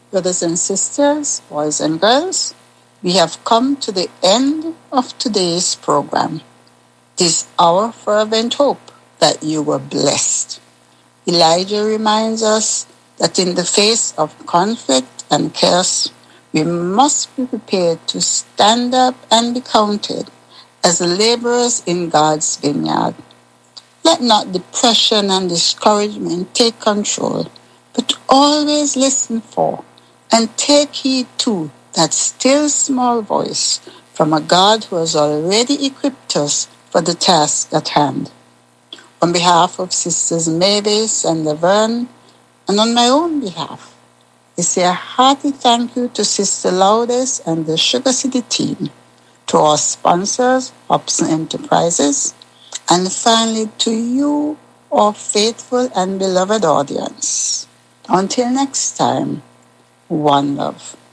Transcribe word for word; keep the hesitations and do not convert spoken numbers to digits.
Brothers and sisters, boys and girls, we have come to the end of today's program. It is our fervent hope that you were blessed. Elijah reminds us that in the face of conflict and chaos, we must be prepared to stand up and be counted as laborers in God's vineyard. Let not depression and discouragement take control, but always listen for and take heed to that still small voice from a God who has already equipped us for the task at hand. On behalf of Sisters Mavis and Laverne, and on my own behalf, I say a hearty thank you to Sister Lourdes and the Sugar City team, to our sponsors, Hobson Enterprises, and finally to you, our faithful and beloved audience. Until next time, one love.